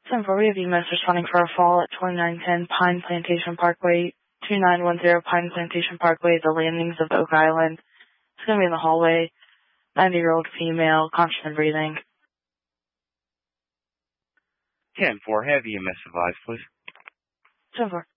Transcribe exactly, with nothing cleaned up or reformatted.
ten four, we have E M S responding for a fall at twenty-nine ten Pine Plantation Parkway, two nine one zero Pine Plantation Parkway, the landings of Oak Island. It's going to be in the hallway. ninety-year-old female, conscious and breathing. ten four, have E M S advised, please. ten four.